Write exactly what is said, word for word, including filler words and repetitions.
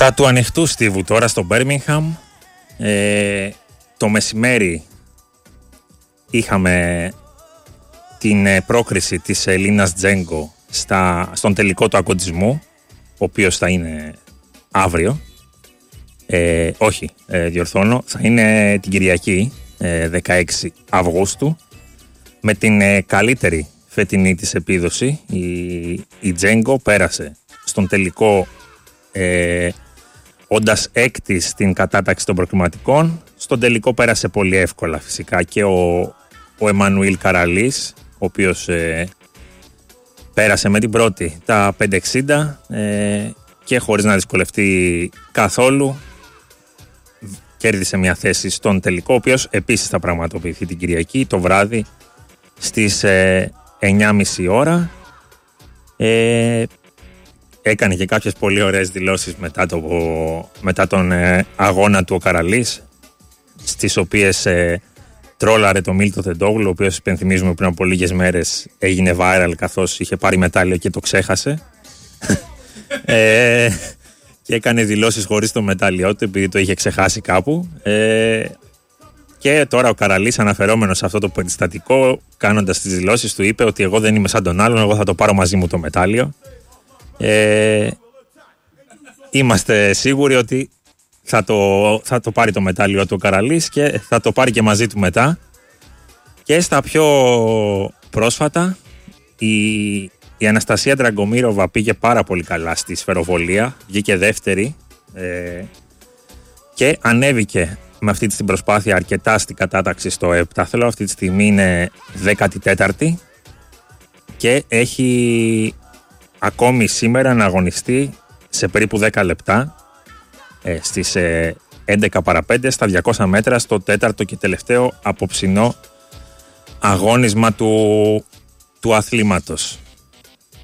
Στα του ανοιχτού στίβου τώρα στο Μπέρμιγχαμ, ε, το μεσημέρι είχαμε την ε, πρόκριση της Ελίνας Τζέγκο στα, στον τελικό του αγωνισμού, ο οποίος θα είναι αύριο, ε, όχι ε, διορθώνω, θα είναι την Κυριακή ε, δεκαέξι Αυγούστου, με την ε, καλύτερη φετινή της επίδοση. Η, η Τζέγκο πέρασε στον τελικό ε, όντας έκτη στην κατάταξη των προκριματικών. Στον τελικό πέρασε πολύ εύκολα φυσικά και ο, ο Εμμανουήλ Καραλής, ο οποίος ε, πέρασε με την πρώτη τα πέντε εξήντα ε, και χωρίς να δυσκολευτεί καθόλου κέρδισε μια θέση στον τελικό, ο οποίος επίσης θα πραγματοποιηθεί την Κυριακή το βράδυ στις ε, εννιά και μισή ώρα. Ε, έκανε και κάποιες πολύ ωραίες δηλώσεις μετά, το, μετά τον ε, αγώνα του ο Καραλής, στις οποίες ε, τρόλαρε το Μίλτο Τεντόγλου, ο οποίος υπενθυμίζουμε πριν από λίγες μέρες έγινε viral καθώς είχε πάρει μετάλλιο και το ξέχασε ε, και έκανε δηλώσεις χωρίς το μετάλλιό του επειδή το είχε ξεχάσει κάπου ε, και τώρα ο Καραλής, αναφερόμενος σε αυτό το περιστατικό, κάνοντας τις δηλώσεις του, είπε ότι εγώ δεν είμαι σαν τον άλλον, εγώ θα το πάρω μαζί μου το μετάλλιο. Ε, είμαστε σίγουροι ότι θα το, θα το πάρει το μετάλλιο του ο Καραλής και θα το πάρει και μαζί του μετά. Και στα πιο πρόσφατα η, η Αναστασία Ντραγκομίροβα πήγε πάρα πολύ καλά στη σφαιροβολία, βγήκε δεύτερη ε, και ανέβηκε με αυτή την προσπάθεια αρκετά στην κατάταξη στο επτάθλο. Αυτή τη στιγμή είναι δέκατη τέταρτη και έχει ακόμη σήμερα να αγωνιστεί σε περίπου δέκα λεπτά ε, στις ε, έντεκα παρά πέντε στα διακόσια μέτρα στο τέταρτο και τελευταίο απόψινό αγώνισμα του, του αθλήματος.